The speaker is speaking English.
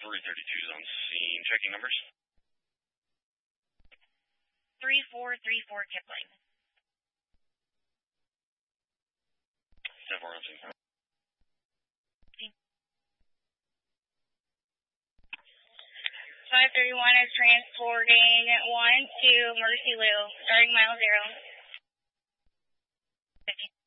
332's on scene. Checking numbers. 3434 Kipling. 10-4 on scene. 531 is transporting 1 to Mercy Lou, starting mile 0. 15.